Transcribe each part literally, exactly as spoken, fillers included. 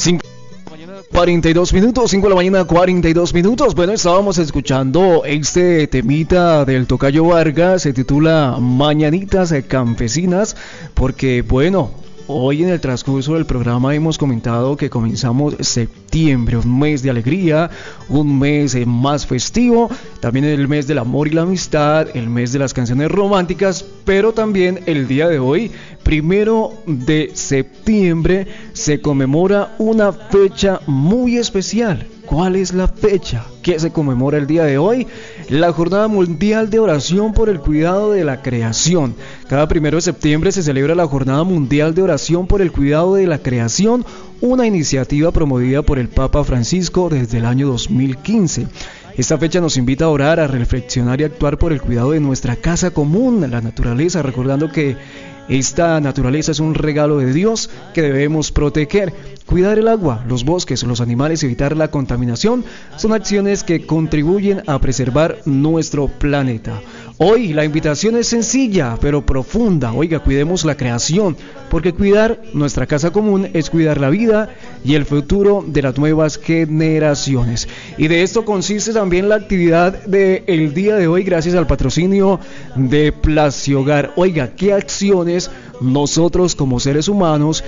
cuarenta y dos minutos, cinco de la mañana, cuarenta y dos minutos. Bueno, estábamos escuchando este temita del Tocayo Vargas, se titula Mañanitas Campesinas, porque bueno, hoy en el transcurso del programa hemos comentado que comenzamos septiembre, un mes de alegría, un mes más festivo, también el mes del amor y la amistad, el mes de las canciones románticas, pero también el día de hoy, primero de septiembre, se conmemora una fecha muy especial. ¿Cuál es la fecha que se conmemora el día de hoy? La Jornada Mundial de Oración por el Cuidado de la Creación. Cada primero de septiembre se celebra la Jornada Mundial de Oración por el Cuidado de la Creación, una iniciativa promovida por el Papa Francisco desde el año dos mil quince. Esta fecha nos invita a orar, a reflexionar y actuar por el cuidado de nuestra casa común, la naturaleza, recordando que esta naturaleza es un regalo de Dios que debemos proteger. Cuidar el agua, los bosques, los animales y evitar la contaminación son acciones que contribuyen a preservar nuestro planeta. Hoy la invitación es sencilla pero profunda. Oiga, cuidemos la creación, porque cuidar nuestra casa común es cuidar la vida y el futuro de las nuevas generaciones. Y de esto consiste también la actividad del día de hoy, gracias al patrocinio de Placiogar. Oiga, ¿qué acciones nosotros como seres humanos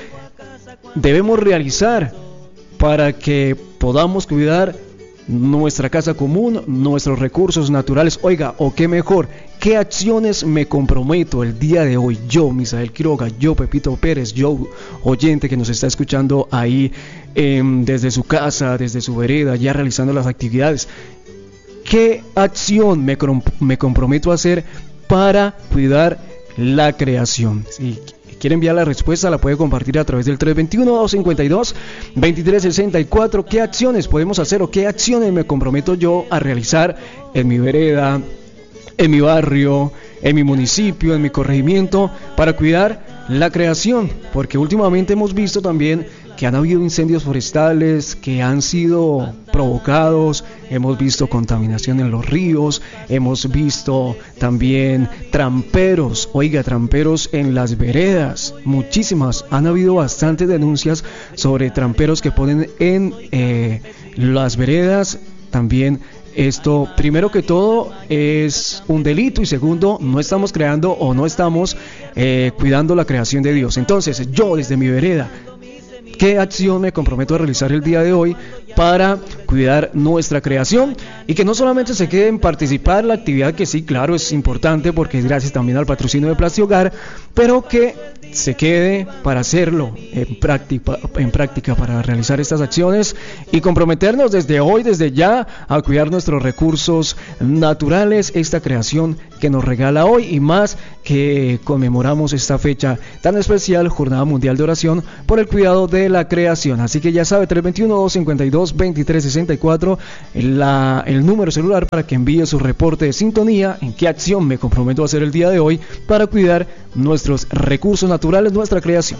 debemos realizar para que podamos cuidar nuestra casa común, nuestros recursos naturales? Oiga, o qué mejor, ¿qué acciones me comprometo el día de hoy? Yo, Misael Quiroga, yo, Pepito Pérez, yo, oyente que nos está escuchando ahí eh, desde su casa, desde su vereda, ya realizando las actividades. ¿Qué acción me, me comprometo a hacer para cuidar la creación? Si quiere enviar la respuesta, la puede compartir a través del tres dos uno, dos cinco dos, dos tres seis cuatro. ¿Qué acciones podemos hacer o qué acciones me comprometo yo a realizar en mi vereda, en mi barrio, en mi municipio, en mi corregimiento, para cuidar la creación? Porque últimamente hemos visto también que han habido incendios forestales que han sido provocados, hemos visto contaminación en los ríos, hemos visto también tramperos, oiga, tramperos en las veredas, muchísimas, han habido bastantes denuncias sobre tramperos que ponen en eh, las veredas. También esto, primero que todo, es un delito, y segundo, no estamos creando o no estamos eh, cuidando la creación de Dios. Entonces, yo desde mi vereda, ¿qué acción me comprometo a realizar el día de hoy para cuidar nuestra creación? Y que no solamente se quede en participar en la actividad, que sí, claro, es importante porque es gracias también al patrocinio de Placiogar, pero que se quede para hacerlo en práctica, en práctica para realizar estas acciones y comprometernos desde hoy, desde ya, a cuidar nuestros recursos naturales, esta creación que nos regala hoy, y más que conmemoramos esta fecha tan especial, Jornada Mundial de Oración por el Cuidado de la Creación. Así que ya sabe, tres dos uno, dos cinco dos, dos tres seis cuatro, la, el número celular para que envíe su reporte de sintonía, en qué acción me comprometo a hacer el día de hoy para cuidar nuestros recursos naturales, nuestra creación.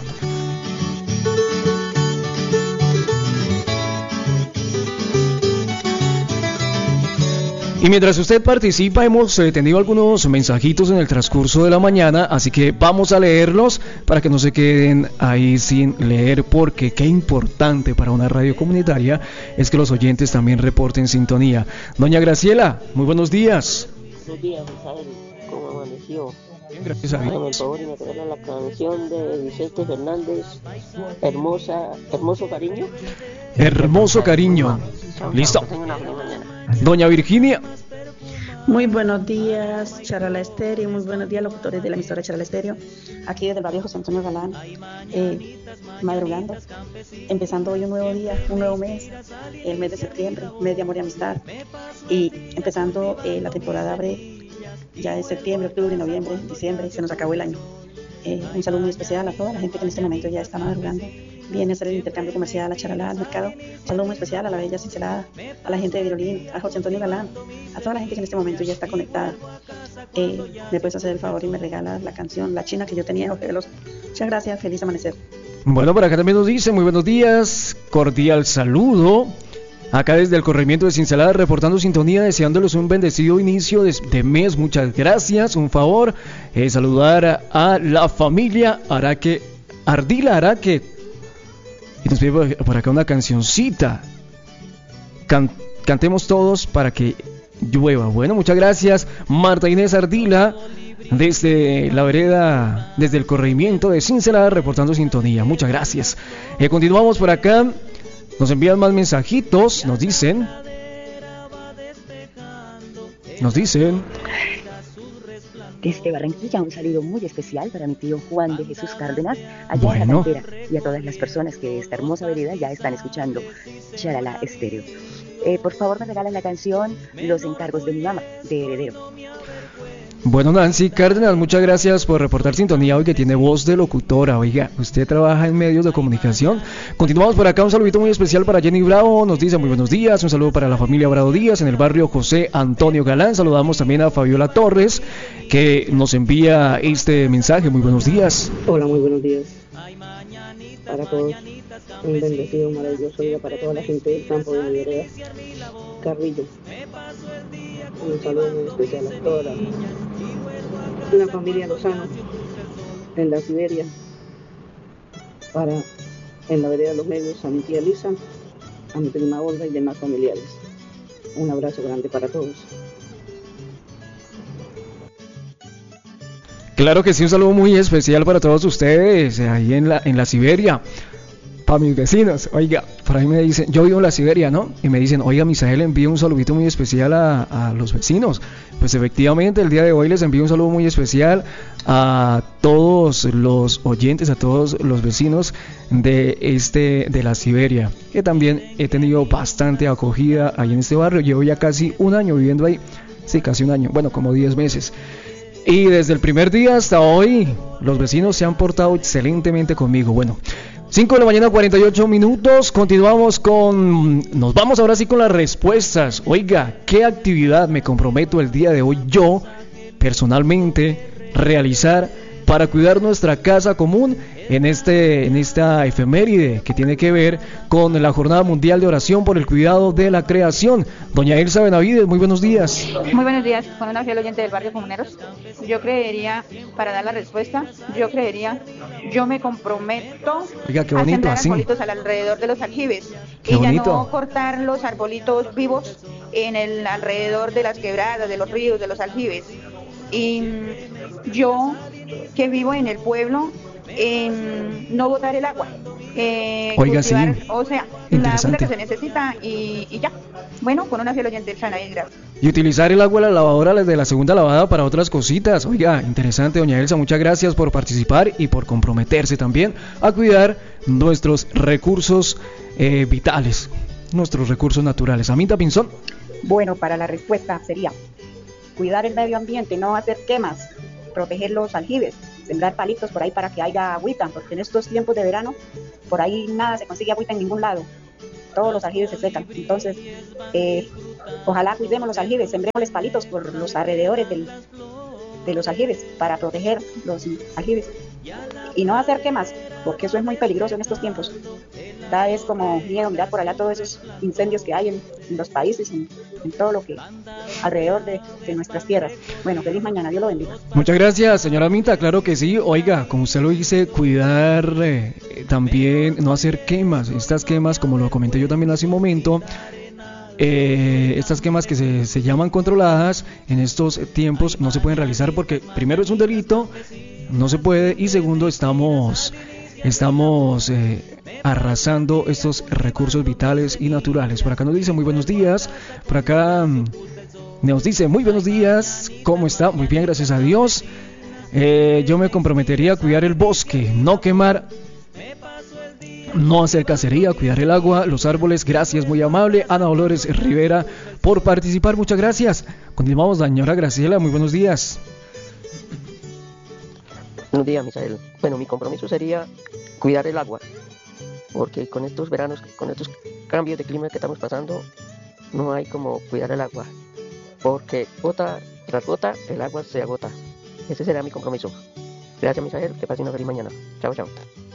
Y mientras usted participa, hemos eh, tenido algunos mensajitos en el transcurso de la mañana, así que vamos a leerlos para que no se queden ahí sin leer, porque qué importante para una radio comunitaria es que los oyentes también reporten sintonía. Doña Graciela, muy buenos días. Buenos días, Isabel. ¿Cómo amaneció? Bien, gracias a Dios. Hágame el favor y me regala la canción de Vicente Fernández, Hermosa, Hermoso Cariño. Hermoso Cariño. Listo. Doña Virginia. Muy buenos días, Charala Estéreo, muy buenos días, locutores de la emisora Charala Estéreo, aquí desde el barrio José Antonio Galán, eh, madrugando, empezando hoy un nuevo día, un nuevo mes, el mes de septiembre, mes de amor y amistad, y empezando eh, la temporada abre ya de septiembre, octubre, noviembre, diciembre, se nos acabó el año. Eh, un saludo muy especial a toda la gente que en este momento ya está madrugando, viene a hacer el intercambio comercial a Charalá, al mercado. Un saludo muy especial a la bella Cincelada, a la gente de Virolín, a José Antonio Galán, a toda la gente que en este momento ya está conectada. Eh, me puedes hacer el favor y me regalas la canción La China que yo tenía, Jorge Veloso. Muchas gracias, feliz amanecer. Bueno, por acá también nos dice, muy buenos días, cordial saludo. Acá desde el corregimiento de Cincelada, reportando sintonía, deseándoles un bendecido inicio de, de mes. Muchas gracias. Un favor, eh, saludar a, a la familia Araque, Ardila Araque, Y nos pide por, por acá una cancioncita. Can, cantemos todos para que llueva. Bueno, muchas gracias Marta Inés Ardila desde la vereda, desde el corregimiento de Cincelejo, reportando sintonía. Muchas gracias. Eh, continuamos por acá. Nos envían más mensajitos. Nos dicen Nos dicen Desde Barranquilla, un saludo muy especial para mi tío Juan de Jesús Cárdenas, allá bueno. en la cantera, y a todas las personas que de esta hermosa vereda ya están escuchando Charalá Estéreo. Eh, por favor, me regalan la canción Los encargos de mi mamá, de Heredero. Bueno, Nancy Cárdenas, muchas gracias por reportar sintonía hoy, que tiene voz de locutora. Oiga, usted trabaja en medios de comunicación. Continuamos por acá, un saludito muy especial para Jenny Bravo, nos dice muy buenos días, un saludo para la familia Bravo Díaz en el barrio José Antonio Galán. Saludamos también a Fabiola Torres, que nos envía este mensaje. Muy buenos días. Hola, muy buenos días para todos. Un bendecido, maravilloso día para toda la gente del campo de mi vereda, Carrillo. Un saludo muy especial a toda la, la familia Lozano en la Siberia, para en la vereda de los medios, a mi tía Lisa, a mi prima Olga y demás familiares. Un abrazo grande para todos. Claro que sí, un saludo muy especial para todos ustedes ahí en la, en la Siberia. Para mis vecinos, oiga, por ahí me dicen, yo vivo en la Siberia, ¿no? Y me dicen, oiga, Misael, envío un saludito muy especial a, a los vecinos. Pues efectivamente, el día de hoy les envío un saludo muy especial a todos los oyentes, a todos los vecinos de este de la Siberia, que también he tenido bastante acogida ahí en este barrio. Llevo ya casi un año viviendo ahí, sí, casi un año, bueno, como diez meses. Y desde el primer día hasta hoy, los vecinos se han portado excelentemente conmigo. Bueno, cinco de la mañana, cuarenta y ocho minutos. Continuamos con... Nos vamos ahora sí con las respuestas. Oiga, ¿qué actividad me comprometo el día de hoy yo, personalmente, realizar para cuidar nuestra casa común en este en esta efeméride que tiene que ver con la Jornada Mundial de Oración por el Cuidado de la Creación? Doña Elsa Benavides, muy buenos días. Muy buenos días, con una fiel oyente del barrio Comuneros. Yo creería, para dar la respuesta, yo creería, yo me comprometo Oiga, qué a bonito, sembrar así. arbolitos alrededor de los aljibes. Qué y ya bonito. no cortar los arbolitos vivos en el alrededor de las quebradas, de los ríos, de los aljibes. Y yo, que vivo en el pueblo, en no botar el agua, eh, Oiga, cultivar, sí. o sea, la agua Interesante. que se necesita y, y ya. Bueno, con una fiel oyente del Sanaí, gracias. Y utilizar el agua de la lavadora de la segunda lavada para otras cositas. Oiga, interesante, doña Elsa, muchas gracias por participar y por comprometerse también a cuidar nuestros recursos eh, vitales, nuestros recursos naturales. Amita Pinzón. Bueno, para la respuesta sería cuidar el medio ambiente, no hacer quemas, proteger los aljibes, sembrar palitos por ahí para que haya agüita, porque en estos tiempos de verano, por ahí nada se consigue agüita en ningún lado, todos los aljibes se secan. Entonces, eh, ojalá cuidemos los aljibes, sembremos palitos por los alrededores del, de los aljibes para proteger los aljibes y no hacer quemas, porque eso es muy peligroso en estos tiempos. Da es como miedo mirar por allá todos esos incendios que hay en, en los países, en, en todo lo que alrededor de, de nuestras tierras. Bueno, feliz mañana, Dios lo bendiga. Muchas gracias, señora Amita, claro que sí. Oiga, como usted lo dice, cuidar eh, también, no hacer quemas. Estas quemas, como lo comenté yo también hace un momento, Eh, estas quemas que se, se llaman controladas en estos tiempos no se pueden realizar porque primero es un delito, no se puede, y segundo estamos estamos eh, arrasando estos recursos vitales y naturales. Por acá nos dice muy buenos días, por acá mm, nos dice muy buenos días, ¿cómo está? Muy bien, gracias a Dios. Eh, yo me comprometería a cuidar el bosque, no quemar, no hacer cacería, cuidar el agua, los árboles. Gracias, muy amable Ana Dolores Rivera por participar, muchas gracias. Continuamos, señora Graciela, muy buenos días. Buenos días, Misael. Bueno, mi compromiso sería cuidar el agua, porque con estos veranos, con estos cambios de clima que estamos pasando, no hay como cuidar el agua, porque gota tras gota el agua se agota. Ese será mi compromiso. Gracias, Misael, que pasen una feliz mañana. Chao, chao.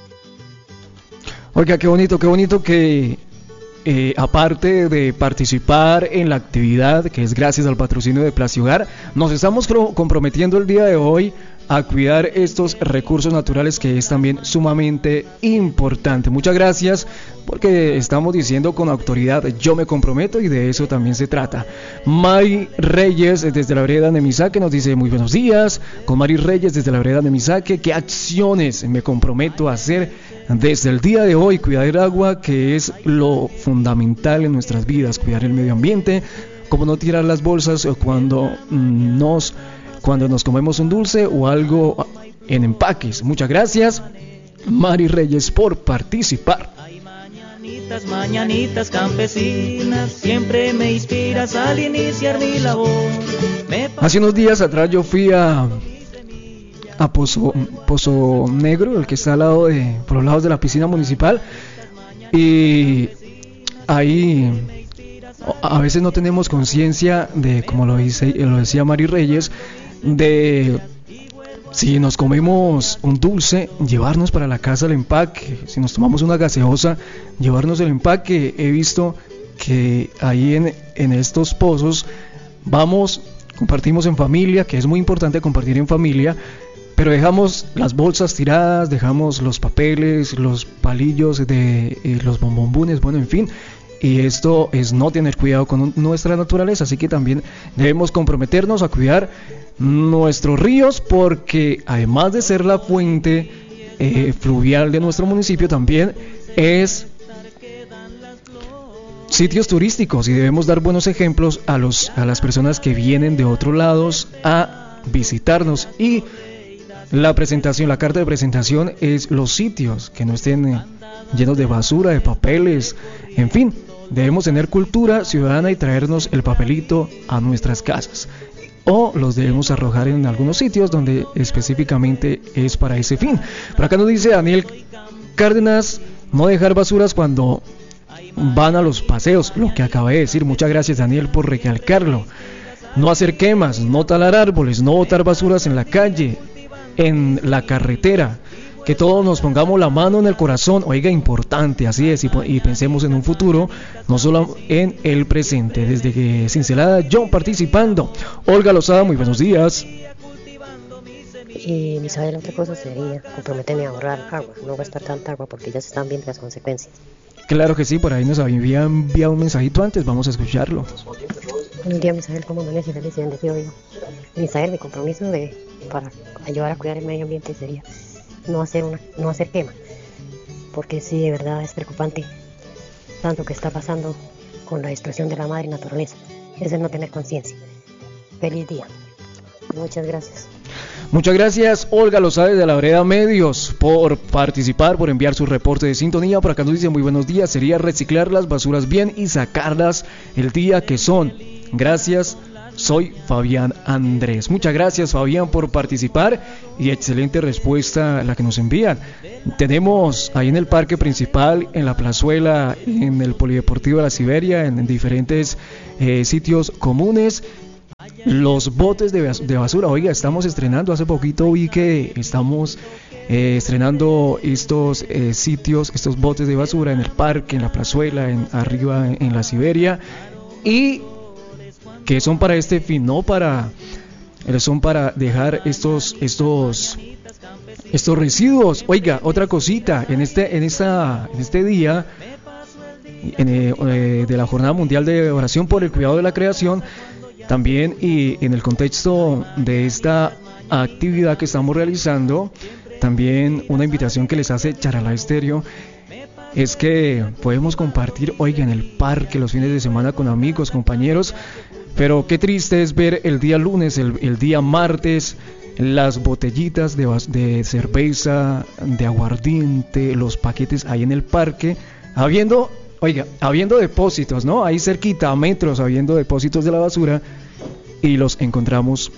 Oiga, qué bonito, qué bonito que eh, aparte de participar en la actividad, que es gracias al patrocinio de Placia Hogar, nos estamos comprometiendo el día de hoy a cuidar estos recursos naturales, que es también sumamente importante. Muchas gracias, porque estamos diciendo con autoridad, yo me comprometo, y de eso también se trata. Mari Reyes desde la vereda de Misaque nos dice muy buenos días. Con Mari Reyes desde la vereda de Misaque, ¿qué acciones me comprometo a hacer desde el día de hoy? Cuidar el agua, que es lo fundamental en nuestras vidas, cuidar el medio ambiente, como no tirar las bolsas cuando nos cuando nos comemos un dulce o algo en empaques. Muchas gracias, Mari Reyes, por participar. Mañanitas, mañanitas campesinas, siempre me inspiras al iniciar mi labor. Me... Hace unos días atrás yo fui a a Pozo, Pozo Negro, el que está al lado de, por los lados de la piscina municipal, y ahí a veces no tenemos conciencia de, como lo, dice, lo decía Mari Reyes, de si nos comemos un dulce, llevarnos para la casa el empaque. Si nos tomamos una gaseosa, llevarnos el empaque. He visto que ahí en, en estos pozos vamos, compartimos en familia, que es muy importante compartir en familia, pero dejamos las bolsas tiradas, dejamos los papeles, los palillos de eh, los bombombones, bueno, en fin. Y esto es no tener cuidado con nuestra naturaleza, así que también debemos comprometernos a cuidar nuestros ríos, porque además de ser la fuente eh, fluvial de nuestro municipio, también es sitios turísticos, y debemos dar buenos ejemplos a, los, a las personas que vienen de otros lados a visitarnos. Y la presentación, la carta de presentación es los sitios que no estén eh, llenos de basura, de papeles, en fin. Debemos tener cultura ciudadana y traernos el papelito a nuestras casas, o los debemos arrojar en algunos sitios donde específicamente es para ese fin. Por acá nos dice Daniel Cárdenas, no dejar basuras cuando van a los paseos, lo que acabé de decir. Muchas gracias, Daniel, por recalcarlo. No hacer quemas, no talar árboles, no botar basuras en la calle, en la carretera. Que todos nos pongamos la mano en el corazón, oiga, importante, así es, y, y pensemos en un futuro, no solo en el presente. Desde que Cincelada, John participando. Olga Lozada, muy buenos días. Y Misael, otra cosa sería comprometerme a ahorrar agua, no gastar tanta agua, porque ya se están viendo las consecuencias. Claro que sí, por ahí nos había enviado un mensajito antes, vamos a escucharlo. Buenos días, Misael, ¿cómo amanece? Feliz y bendecido día. Misael, mi compromiso de, para ayudar a cuidar el medio ambiente sería no hacer una, no hacer quema, porque sí, de verdad es preocupante tanto que está pasando con la destrucción de la madre naturaleza. Es el no tener conciencia. Feliz día. Muchas gracias. Muchas gracias, Olga Lozada de la Vereda Medios, por participar, por enviar su reporte de sintonía. Por acá nos dice muy buenos días, sería reciclar las basuras bien y sacarlas el día que son. Gracias. Soy Fabián Andrés. Muchas gracias, Fabián, por participar, y excelente respuesta la que nos envían. Tenemos ahí en el parque principal, en la plazuela, en el polideportivo de la Siberia, en, en diferentes eh, sitios comunes, los botes de, de basura. Oiga, estamos estrenando, hace poquito vi que estamos eh, estrenando estos eh, sitios, estos botes de basura en el parque, en la plazuela, en, arriba en, en la Siberia, y que son para este fin, no para, son para dejar estos, estos, estos residuos. Oiga, otra cosita, en este, en esta, en este día, en, eh, de la Jornada Mundial de Oración por el Cuidado de la Creación, también, y en el contexto de esta actividad que estamos realizando, también una invitación que les hace Charalá Estéreo es que podemos compartir, oiga, en el parque los fines de semana con amigos, compañeros. Pero qué triste es ver el día lunes, el, el día martes, las botellitas de, de cerveza, de aguardiente, los paquetes ahí en el parque, habiendo, oiga, habiendo depósitos, ¿no? Ahí cerquita, a metros, habiendo depósitos de la basura, y los encontramos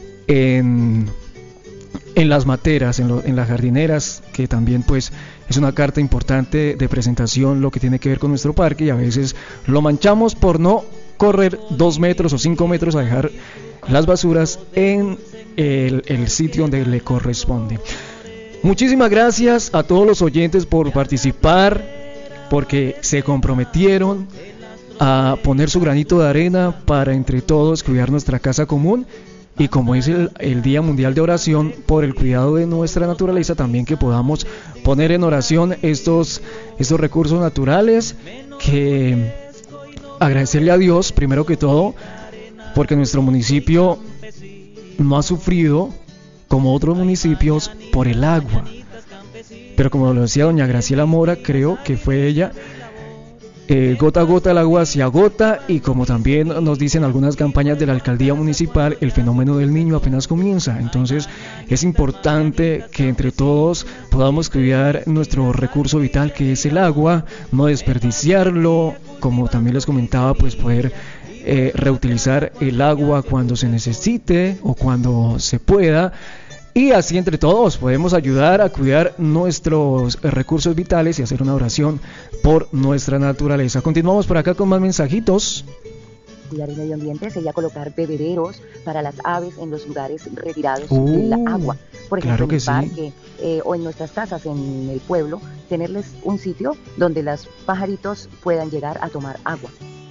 en, en las materas, en, lo, en las jardineras, que también pues es una carta importante de presentación lo que tiene que ver con nuestro parque, y a veces lo manchamos por no correr dos metros o cinco metros a dejar las basuras en el, el sitio donde le corresponde. Muchísimas gracias a todos los oyentes por participar, porque se comprometieron a poner su granito de arena para entre todos cuidar nuestra casa común. y como es el, el Día Mundial de Oración por el cuidado de nuestra naturaleza, también que podamos poner en oración estos, estos recursos naturales, que agradecerle a Dios primero que todo, porque nuestro municipio no ha sufrido como otros municipios por el agua, pero como lo decía doña Graciela Mora, creo que fue ella, Eh, gota a gota el agua se agota, y como también nos dicen algunas campañas de la alcaldía municipal, el fenómeno del niño apenas comienza. Entonces es importante que entre todos podamos cuidar nuestro recurso vital, que es el agua, no desperdiciarlo, como también les comentaba, pues poder eh, reutilizar el agua cuando se necesite o cuando se pueda. Y así entre todos podemos ayudar a cuidar nuestros recursos vitales y hacer una oración por nuestra naturaleza. Continuamos por acá con más mensajitos. Cuidar el medio ambiente sería colocar bebederos para las aves en los lugares retirados Uh, del agua. Por ejemplo, claro en que el sí. parque eh, o en nuestras casas en el pueblo, tenerles un sitio donde los pajaritos puedan llegar a tomar agua.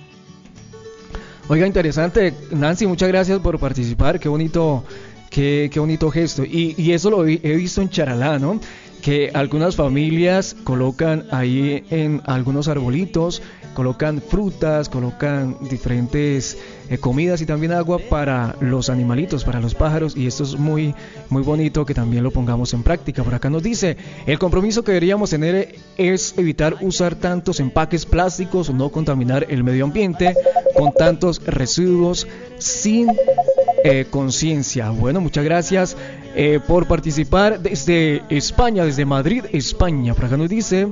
Oiga, interesante, Nancy, muchas gracias por participar, qué bonito, qué, qué bonito gesto. Y, y eso lo vi, he visto en Charalá, ¿no? Que algunas familias colocan ahí en algunos arbolitos, colocan frutas, colocan diferentes eh, comidas y también agua para los animalitos, para los pájaros, y esto es muy, muy bonito que también lo pongamos en práctica. Por acá nos dice, el compromiso que deberíamos tener es evitar usar tantos empaques plásticos, no contaminar el medio ambiente con tantos residuos sin eh, conciencia. Bueno, muchas gracias eh, por participar desde España, desde Madrid, España. Por acá nos dice,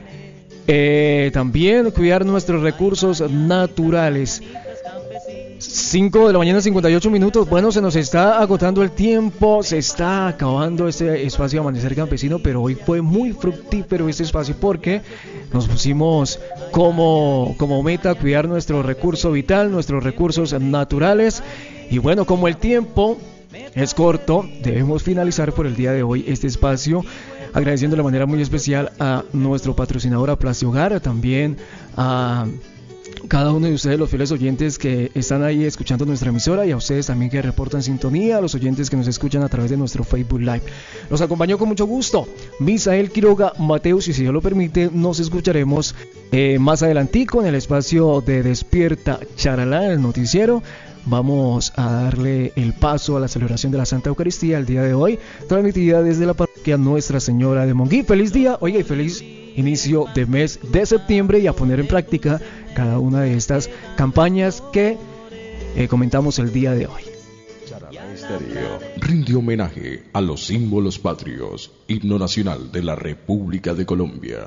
eh, también cuidar nuestros recursos naturales. cinco de la mañana, cincuenta y ocho minutos. Bueno, se nos está agotando el tiempo, se está acabando este espacio de Amanecer Campesino, pero hoy fue muy fructífero este espacio porque nos pusimos como, como meta cuidar nuestro recurso vital, nuestros recursos naturales. Y bueno, como el tiempo es corto, debemos finalizar por el día de hoy este espacio, agradeciendo de manera muy especial a nuestro patrocinador, a Plaza Hogar, también a cada uno de ustedes, los fieles oyentes que están ahí escuchando nuestra emisora, y a ustedes también que reportan sintonía, a los oyentes que nos escuchan a través de nuestro Facebook Live. Nos acompañó con mucho gusto Misael Quiroga Mateus, y si Dios lo permite, nos escucharemos eh, más adelantico en el espacio de Despierta Charalá, el noticiero. Vamos a darle el paso a la celebración de la Santa Eucaristía el día de hoy, transmitida desde la parroquia Nuestra Señora de Monguí. Feliz día, oiga, y feliz inicio de mes de septiembre, y a poner en práctica cada una de estas campañas que eh, comentamos el día de hoy. Charalá Estéreo rinde homenaje a los símbolos patrios, himno nacional de la República de Colombia.